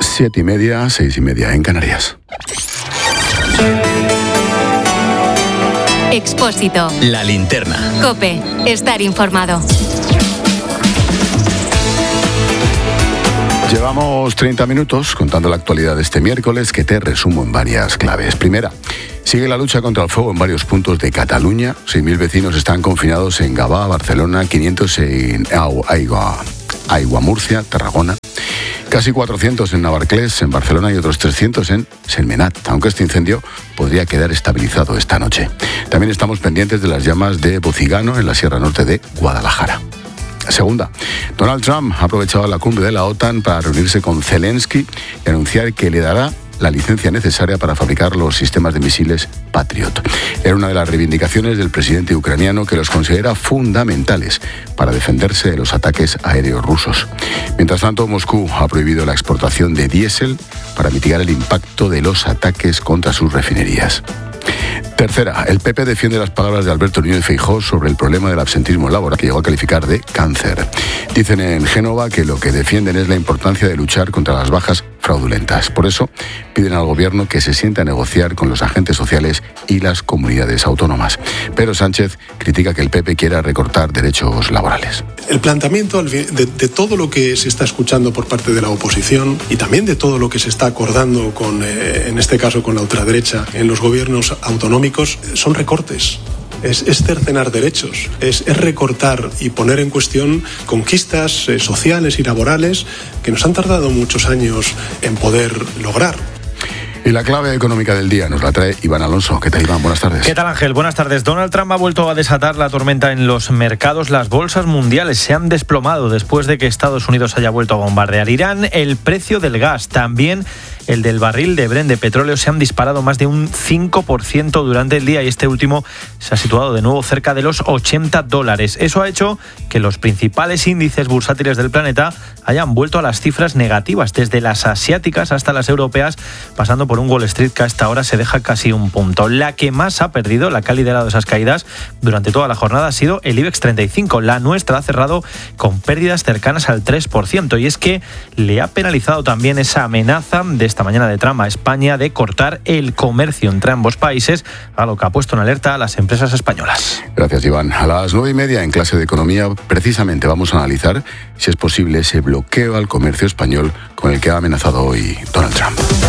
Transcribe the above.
7:30, 6:30 en Canarias. Expósito. La linterna. COPE. Estar informado. Llevamos 30 minutos contando la actualidad de este miércoles, que te resumo en varias claves. Primera, sigue la lucha contra el fuego en varios puntos de Cataluña. 6.000 vecinos están confinados en Gavà, Barcelona, 500 en Aigua, Murcia, Tarragona. Casi 400 en Navarcles, en Barcelona, y otros 300 en Sentmenat, aunque este incendio podría quedar estabilizado esta noche. También estamos pendientes de las llamas de Bocigano, en la Sierra Norte de Guadalajara. Segunda, Donald Trump ha aprovechado la cumbre de la OTAN para reunirse con Zelensky y anunciar que le dará la licencia necesaria para fabricar los sistemas de misiles Patriot. Era una de las reivindicaciones del presidente ucraniano, que los considera fundamentales para defenderse de los ataques aéreos rusos. Mientras tanto, Moscú ha prohibido la exportación de diésel para mitigar el impacto de los ataques contra sus refinerías. Tercera, el PP defiende las palabras de Alberto Núñez Feijóo sobre el problema del absentismo laboral, que llegó a calificar de cáncer. Dicen en Génova que lo que defienden es la importancia de luchar contra las bajas fraudulentas. Por eso piden al gobierno que se siente a negociar con los agentes sociales y las comunidades autónomas. Pedro Sánchez critica que el PP quiera recortar derechos laborales. El planteamiento de todo lo que se está escuchando por parte de la oposición, y también de todo lo que se está acordando en este caso con la ultraderecha en los gobiernos autonómicos, son recortes. Es cercenar derechos, es recortar y poner en cuestión conquistas sociales y laborales que nos han tardado muchos años en poder lograr. Y la clave económica del día nos la trae Iván Alonso. ¿Qué tal, Iván? Buenas tardes. ¿Qué tal, Ángel? Buenas tardes. Donald Trump ha vuelto a desatar la tormenta en los mercados. Las bolsas mundiales se han desplomado después de que Estados Unidos haya vuelto a bombardear Irán. El precio del gas, también el del barril de Brent de petróleo, se han disparado más de un 5% durante el día, y este último se ha situado de nuevo cerca de los $80. Eso ha hecho que los principales índices bursátiles del planeta hayan vuelto a las cifras negativas, desde las asiáticas hasta las europeas, pasando por un Wall Street que a esta hora se deja casi un punto. La que más ha perdido, la que ha liderado esas caídas durante toda la jornada, ha sido el IBEX 35. La nuestra ha cerrado con pérdidas cercanas al 3%, y es que le ha penalizado también esa amenaza de esta mañana de Trump a España de cortar el comercio entre ambos países, a lo que ha puesto en alerta a las empresas españolas. Gracias, Iván. A las 9:30 en clase de economía, precisamente vamos a analizar si es posible ese bloqueo al comercio español con el que ha amenazado hoy Donald Trump.